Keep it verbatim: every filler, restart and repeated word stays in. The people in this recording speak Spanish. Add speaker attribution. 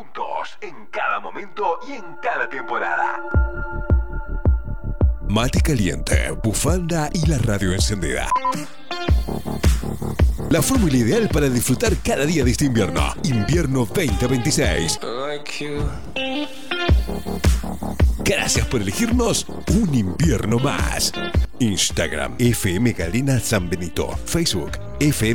Speaker 1: juntos en cada momento y en cada temporada.
Speaker 2: Mate caliente, bufanda y la radio encendida. La fórmula ideal para disfrutar cada día de este invierno. Invierno veinte veintiséis. Gracias por elegirnos un invierno más. Instagram F M Galena San Benito. Facebook F M